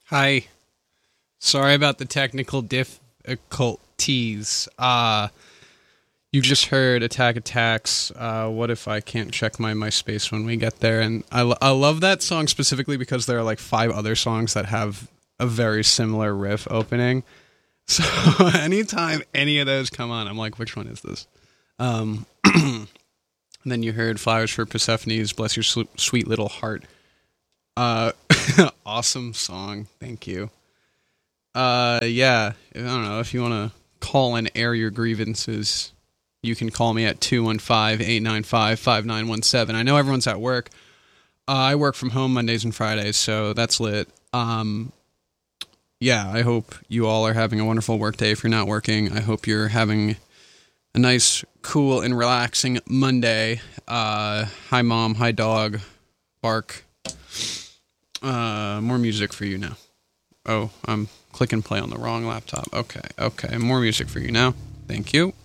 Hi. Sorry about the technical difficulties. You just heard Attack Attacks. What if I can't check my MySpace when we get there? And I love that song specifically because there are like 5 other songs that have a very similar riff opening. So anytime any of those come on, I'm like, which one is this? And then you heard Flowers for Persephone's Bless Your Sweet Little Heart. Awesome song. Thank you. Yeah, I don't know, if you want to call and air your grievances, you can call me at 215-895-5917. I know everyone's at work. I work from home Mondays and Fridays, so that's lit. Yeah, I hope you all are having a wonderful work day. If you're not working, I hope you're having a nice, cool, and relaxing Monday. Hi, Mom. Hi, dog. Bark. More music for you now. Oh, I'm click and play on the wrong laptop. Okay. More music for you now. Thank you.